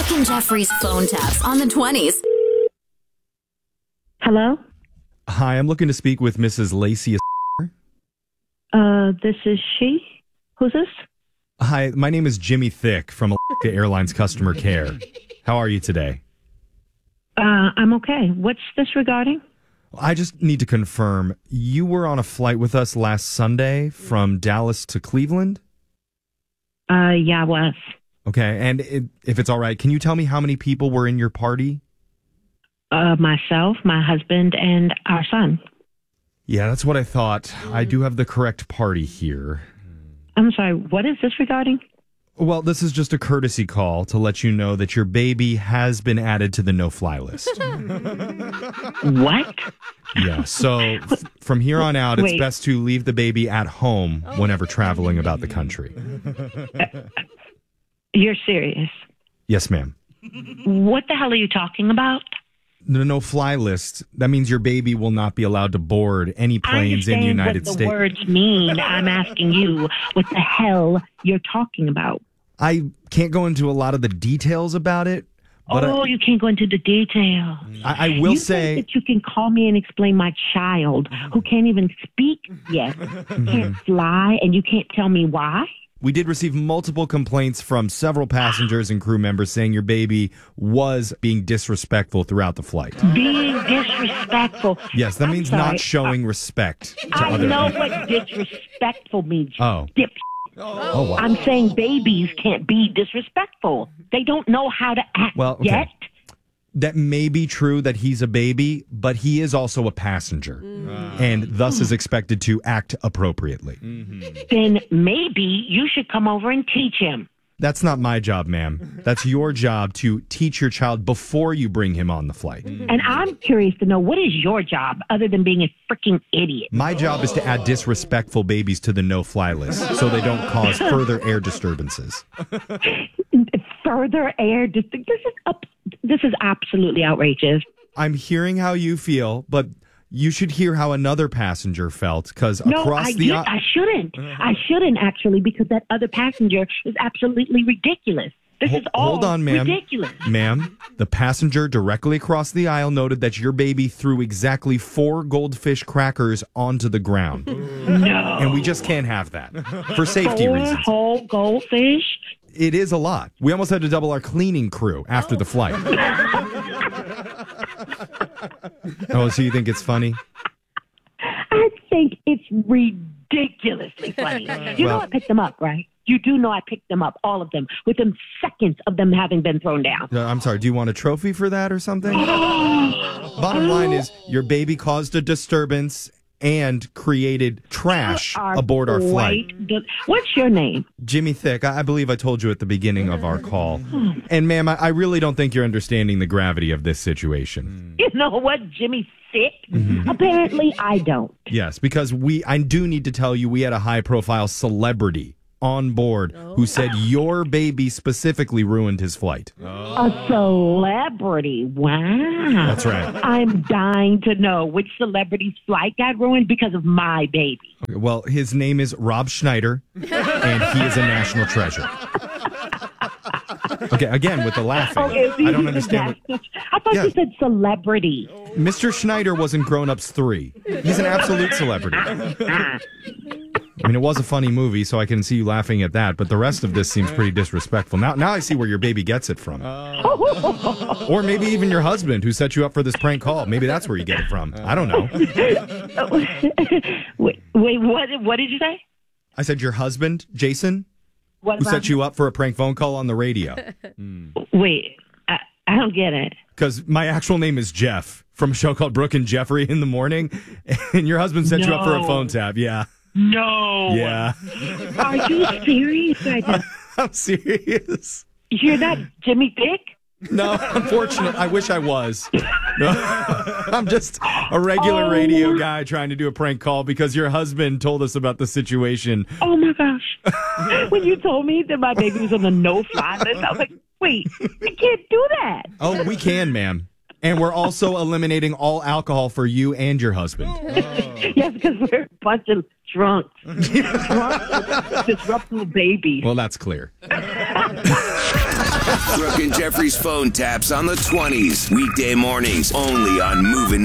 Brooke and Jeffrey's phone taps on the 20s. Hello? Hi, I'm looking to speak with Mrs. Lacey. This is she? Who's this? Hi, my name is Jimmy Thick from Alaska Airlines Customer Care. How are you today? I'm okay. What's this regarding? I just need to confirm, you were on a flight with us last Sunday from Dallas to Cleveland? Yeah, I was. Okay, and if it's all right, can you tell me how many people were in your party? Myself, my husband, and our son. Yeah, that's what I thought. I do have the correct party here. I'm sorry, what is this regarding? Well, this is just a courtesy call to let you know that your baby has been added to the no-fly list. What? Yeah, so from here on out, it's Wait. best to leave the baby at home whenever traveling about the country. You're serious? Yes, ma'am. What the hell are you talking about? The no-fly list, that means your baby will not be allowed to board any planes in the United what the States. words mean. I'm asking you what the hell you're talking about. I can't go into a lot of the details about it, but You can't go into the detail. I will you say... think that you can call me and explain my child who can't even speak yet, can't fly, and you can't tell me why? We did receive multiple complaints from several passengers and crew members saying your baby was being disrespectful throughout the flight. Being disrespectful. Yes, that I'm means sorry. not showing respect to I other know people. what disrespectful means. Oh. Dip. Oh, wow. I'm saying babies can't be disrespectful. They don't know how to act Well, okay. yet. That may be true that he's a baby, but he is also a passenger and thus is expected to act appropriately. Then maybe you should come over and teach him. That's not my job, ma'am. That's your job to teach your child before you bring him on the flight. And I'm curious to know, what is your job other than being a freaking idiot? My job is to add disrespectful babies to the no-fly list so they don't cause further air disturbances. Further air. This is absolutely outrageous. I'm hearing how you feel, but you should hear how another passenger felt, because No, across I the... shouldn't. I shouldn't, actually, because that other passenger is absolutely ridiculous. This is all Hold on, ma'am. ridiculous. Ma'am, the passenger directly across the aisle noted that your baby threw exactly 4 goldfish crackers onto the ground. No. And we just can't have that for safety 4 reasons. whole goldfish? It is a lot. We almost had to double our cleaning crew after the flight. Oh, so you think it's funny? I think it's ridiculously funny. You know I picked them up, right? You do know I picked them up, all of them, within seconds of them having been thrown down. I'm sorry, do you want a trophy for that or something? Bottom line is, your baby caused a disturbance and created trash aboard our flight. What's your name? Jimmy Thick, I believe I told you at the beginning of our call. And ma'am, I really don't think you're understanding the gravity of this situation. You know what, Jimmy Thick? Apparently I don't. Yes, because I do need to tell you, we had a high-profile celebrity on board who said your baby specifically ruined his flight. A celebrity. Wow. That's right. I'm dying to know which celebrity's flight got ruined because of my baby. Okay, well, his name is Rob Schneider, and he is a national treasure. Okay, again, with the laughing. Okay, I don't understand. I thought Yeah. you said celebrity. Mr. Schneider was in Grown Ups 3. He's an absolute celebrity. I mean, it was a funny movie, so I can see you laughing at that, but the rest of this seems pretty disrespectful. Now I see where your baby gets it from. Or maybe even your husband who set you up for this prank call. Maybe that's where you get it from. I don't know. Wait, what did you say? I said your husband, Jason, What who about set you up for a prank phone call on the radio. Wait, I don't get it. Because my actual name is Jeff from a show called Brooke and Jeffrey in the Morning, and your husband set you up for a phone tap. Yeah. No. Yeah. Are you serious right now? I'm serious. You're not Jimmy Thick? No, unfortunately, I wish I was. No, I'm just a regular radio guy trying to do a prank call because your husband told us about the situation. Oh my gosh. When you told me that my baby was on the no-fly list, I was like, wait, I can't do that. Oh, we can, ma'am. And we're also eliminating all alcohol for you and your husband. Yes, because we're a bunch of drunks. Disruptible babies. Well, that's clear. Brooke and Jeffrey's phone taps on the 20s. Weekday mornings only on Moving